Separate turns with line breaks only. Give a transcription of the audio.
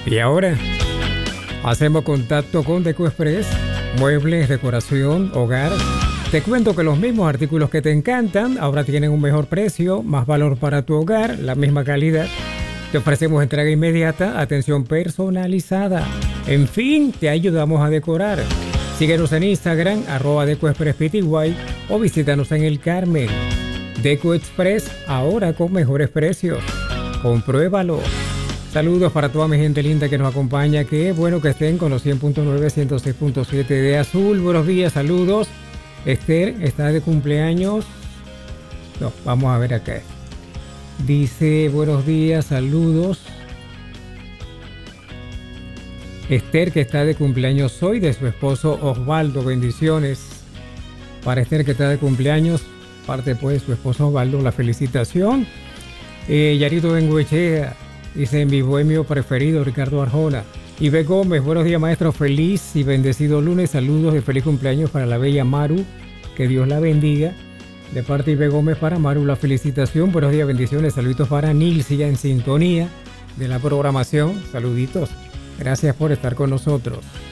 Y ahora hacemos contacto con Deco Express, muebles, decoración, hogar. Te cuento que los mismos artículos que te encantan ahora tienen un mejor precio, más valor para tu hogar, la misma calidad. Te ofrecemos entrega inmediata, atención personalizada. En fin, te ayudamos a decorar. Síguenos en Instagram, @DecoExpressPty, o visítanos en El Carmen. Deco Express, ahora con mejores precios. Compruébalo. Saludos para toda mi gente linda que nos acompaña. Qué bueno que estén con los 100.9, 106.7 de Azul. Buenos días, saludos. Esther está de cumpleaños. No, vamos a ver acá. Dice, buenos días, saludos. Esther, que está de cumpleaños hoy, de su esposo Osvaldo. Bendiciones para Esther, que está de cumpleaños. Parte pues de su esposo Osvaldo, la felicitación. Yarito Benguechea dice, mi bohemio preferido, Ricardo Arjona. Ibe Gómez, buenos días maestro, feliz y bendecido lunes. Saludos de feliz cumpleaños para la bella Maru, que Dios la bendiga. De parte de Ibe Gómez para Maru, la felicitación. Buenos días, bendiciones, saluditos para Nilcia en sintonía de la programación. Saluditos, gracias por estar con nosotros.